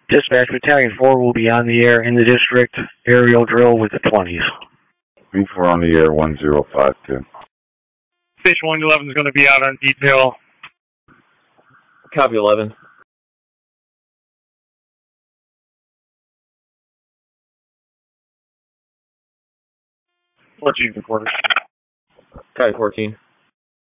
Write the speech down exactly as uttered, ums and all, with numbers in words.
Dispatch, Battalion four will be on the air in the district aerial drill with the twenties. B four on the air, one zero five two. Station one eleven is going to be out on detail. Copy eleven. fourteen reporter. Copy fourteen.